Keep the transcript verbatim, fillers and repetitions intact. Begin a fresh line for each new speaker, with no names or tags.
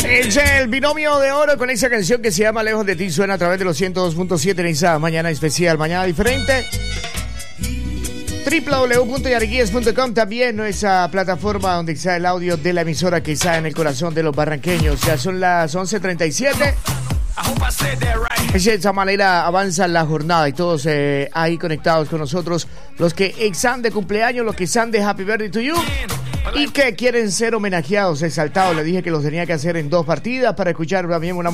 Es el binomio de oro con esa canción que se llama Lejos de ti. Suena a través de los ciento dos punto siete en esa mañana especial, mañana diferente. doble u doble u doble u punto yariquíes punto com, también nuestra plataforma donde está el audio de la emisora que está en el corazón de los barranqueños. Ya son las once treinta y siete. De esa manera avanza la jornada y todos eh, ahí conectados con nosotros. Los que están de cumpleaños, los que están de Happy Birthday to You y que quieren ser homenajeados, exaltados. Les dije que los tenía que hacer en dos partidas para escuchar también una